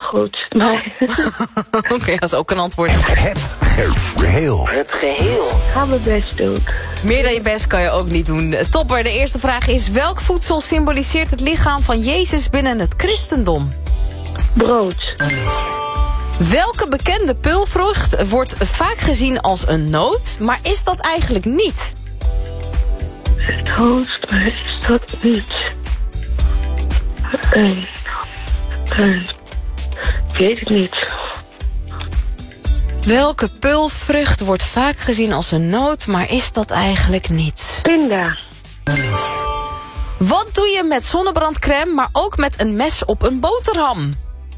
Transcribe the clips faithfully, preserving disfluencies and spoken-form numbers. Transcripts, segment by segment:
goed. Maar... Oké, okay, dat is ook een antwoord. Het geheel. Het geheel. Ga mijn best doen. Meer dan je best kan je ook niet doen. Topper, de eerste vraag is... welk voedsel symboliseert het lichaam van Jezus binnen het christendom? Brood. Welke bekende peulvrucht wordt vaak gezien als een noot... maar is dat eigenlijk niet? Het hoofd, maar is dat niet? Een... Een... Ik weet het niet. Welke peulvrucht wordt vaak gezien als een noot... maar is dat eigenlijk niet? Pinda. Wat doe je met zonnebrandcrème... maar ook met een mes op een boterham?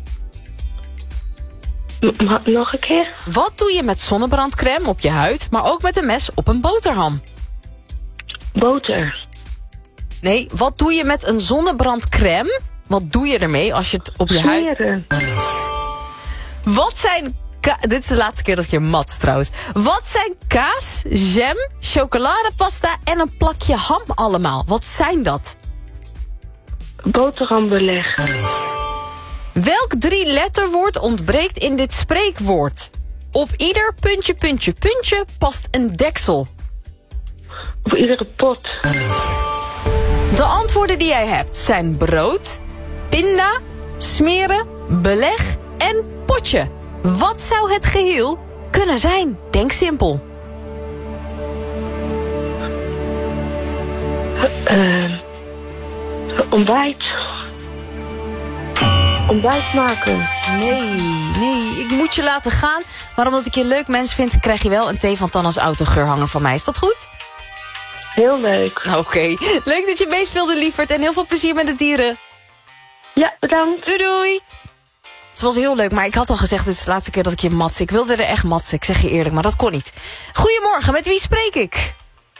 M- ma- nog een keer? Wat doe je met zonnebrandcrème op je huid... maar ook met een mes op een boterham? Boter. Nee, wat doe je met een zonnebrandcrème? Wat doe je ermee als je het op je huid... Smeren. Wat zijn... Ka- Dit is de laatste keer dat ik je mat trouwens. Wat zijn kaas, jam, chocoladepasta en een plakje ham allemaal? Wat zijn dat? Boterhambeleg. Welk drie letterwoord ontbreekt in dit spreekwoord? Op ieder puntje, puntje, puntje past een deksel. Op iedere pot. De antwoorden die jij hebt zijn brood, pinda, smeren, beleg en potje. Wat zou het geheel kunnen zijn? Denk simpel. Uh, ontbijt. Ontbijt maken. Nee, nee, ik moet je laten gaan. Maar omdat ik je een leuk mens vind, krijg je wel een thee van Tanna's autogeurhanger van mij. Is dat goed? Heel leuk. Oké, okay. Leuk dat je meespeelde, lieverd. En heel veel plezier met de dieren. Ja, bedankt. Doei, doei. Het was heel leuk, maar ik had al gezegd... dit is de laatste keer dat ik je matsen. Ik wilde er echt matsen, ik zeg je eerlijk, maar dat kon niet. Goedemorgen, met wie spreek ik?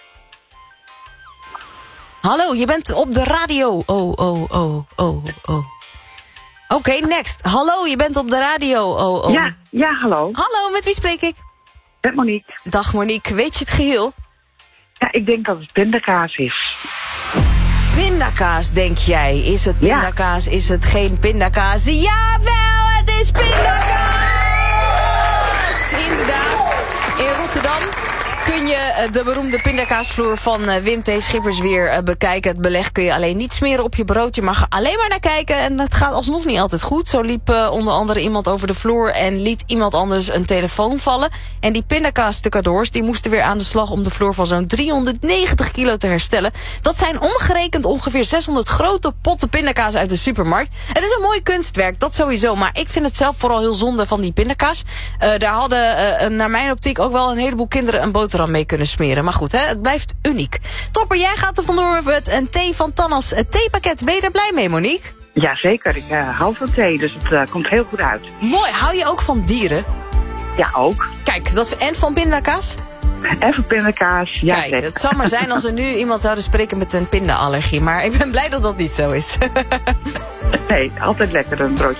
Hallo, je bent op de radio. Oh, oh, oh, oh, oh. Oké, okay, next. Hallo, je bent op de radio. Oh, oh. Ja, ja, hallo. Hallo, met wie spreek ik? Met Monique. Dag Monique, weet je het geheel? Ja, ik denk dat het pindakaas is. Pindakaas, denk jij? Is het pindakaas? Ja. Is het geen pindakaas? Jawel, het is pindakaas! Inderdaad. In Rotterdam kun je de beroemde pindakaasvloer van Wim T. Schippers weer bekijken. Het beleg kun je alleen niet smeren op je brood. Je mag er alleen maar naar kijken en dat gaat alsnog niet altijd goed. Zo liep uh, onder andere iemand over de vloer en liet iemand anders een telefoon vallen. En die pindakaasstucadoors die moesten weer aan de slag om de vloer van zo'n driehonderdnegentig kilo te herstellen. Dat zijn omgerekend ongeveer zeshonderd grote potten pindakaas uit de supermarkt. Het is een mooi kunstwerk, dat sowieso. Maar ik vind het zelf vooral heel zonde van die pindakaas. Uh, daar hadden uh, naar mijn optiek ook wel een heleboel kinderen een boterham mee kunnen smeren. Maar goed, hè, het blijft uniek. Topper, jij gaat er vandoor met een thee van Tanna's theepakket. Ben je er blij mee, Monique? Ja, zeker. Ik uh, hou van thee, dus het uh, komt heel goed uit. Mooi. Hou je ook van dieren? Ja, ook. Kijk, dat, en van pindakaas? En van pindakaas, ja. Kijk, zeg. het zou maar zijn als er nu iemand zouden spreken met een pindaallergie. Maar ik ben blij dat dat niet zo is. Nee, altijd lekker een broodje